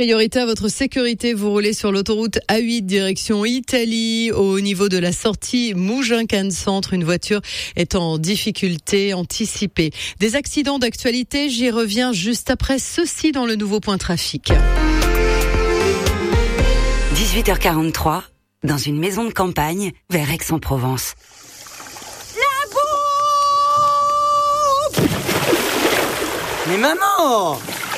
priorité à votre sécurité. Vous roulez sur l'autoroute A8 direction Italie. Au niveau de la sortie Mougins-Cannes Centre, une voiture est en difficulté anticipée. Des accidents d'actualité, j'y reviens juste après ceci dans le nouveau point trafic. 18h43, dans une maison de campagne vers Aix-en-Provence. Mais maman!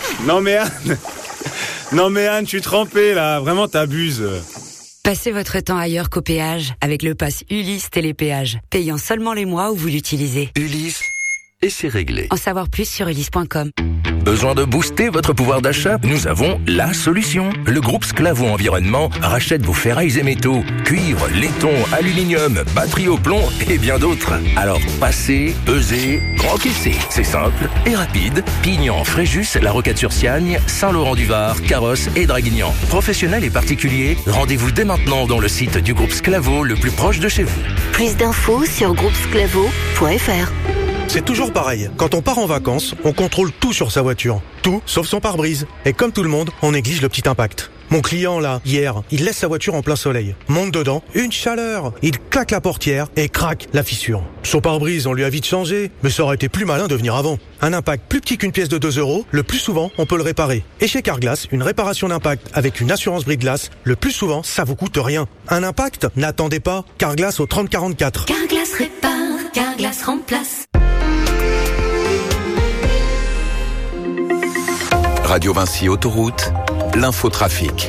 Non mais Anne, je suis trempé là, vraiment t'abuses. Passez votre temps ailleurs qu'au péage avec le pass Ulysse Télépéage, payant seulement les mois où vous l'utilisez. Ulysse, et c'est réglé. En savoir plus sur ulysse.com. Besoin de booster votre pouvoir d'achat? Nous avons la solution. Le groupe Sclavo Environnement rachète vos ferrailles et métaux, cuivre, laiton, aluminium, batterie au plomb et bien d'autres. Alors passez, pesez, encaissez. C'est simple et rapide. Pignan, Fréjus, La Roquette-sur-Siagne, Saint-Laurent-du-Var, Carrosse et Draguignan. Professionnels et particuliers, rendez-vous dès maintenant dans le site du groupe Sclavo le plus proche de chez vous. Plus d'infos sur groupesclavo.fr. C'est toujours pareil. Quand on part en vacances, on contrôle tout sur sa voiture. Tout, sauf son pare-brise. Et comme tout le monde, on néglige le petit impact. Mon client, là, hier, il laisse sa voiture en plein soleil. Monte dedans, une chaleur. Il claque la portière et craque la fissure. Son pare-brise, on lui a vite changé, mais ça aurait été plus malin de venir avant. Un impact plus petit qu'une pièce de 2 €, le plus souvent, on peut le réparer. Et chez Carglass, une réparation d'impact avec une assurance brise-glace, le plus souvent, ça vous coûte rien. Un impact? N'attendez pas. Carglass au 3044. Carglass répare, Carglass remplace. Radio Vinci Autoroute, l'infotrafic.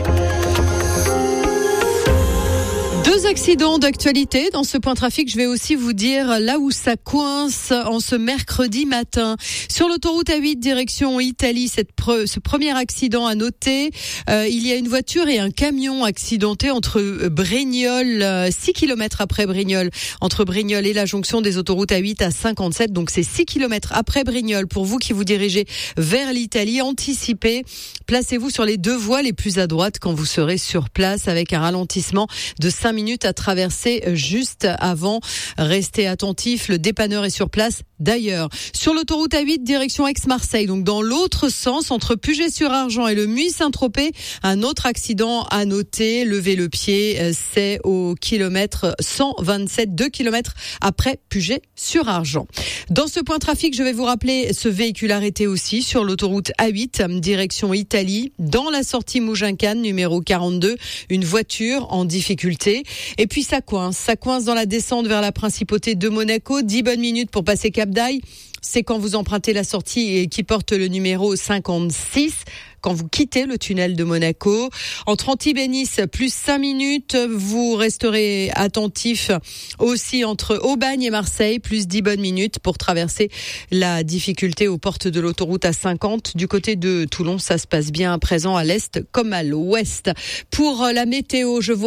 2 accidents d'actualité dans ce point trafic. Je vais aussi vous dire là où ça coince en ce mercredi matin. Sur l'autoroute A8 direction Italie, ce premier accident à noter. Il y a une voiture et un camion accidentés entre Brignoles, 6 km après Brignoles, entre Brignoles et la jonction des autoroutes A8 à 57. Donc c'est 6 km après Brignoles. Pour vous qui vous dirigez vers l'Italie, anticipez. Placez-vous sur les 2 voies les plus à droite quand vous serez sur place avec un ralentissement de 5 minutes à traverser juste avant. Restez attentifs, le dépanneur est sur place d'ailleurs. Sur l'autoroute A8 direction Aix-Marseille, donc dans l'autre sens entre Puget-sur-Argent et le Muy-Saint-Tropez, un autre accident à noter. Levez le pied, c'est au kilomètre 127, 2 km après Puget-sur-Argent. Dans ce point trafic, je vais vous rappeler ce véhicule arrêté aussi sur l'autoroute A8 direction Italie, dans la sortie Mougins-Cannes numéro 42, une voiture en difficulté. Et puis ça coince dans la descente vers la principauté de Monaco. 10 bonnes minutes pour passer Cap d'Aille. C'est quand vous empruntez la sortie qui porte le numéro 56. Quand vous quittez le tunnel de Monaco. Entre Antibes et Nice, plus 5 minutes. Vous resterez attentif aussi entre Aubagne et Marseille, plus 10 bonnes minutes pour traverser la difficulté aux portes de l'autoroute A50. Du côté de Toulon, ça se passe bien à présent à l'est comme à l'ouest. Pour la météo, je vous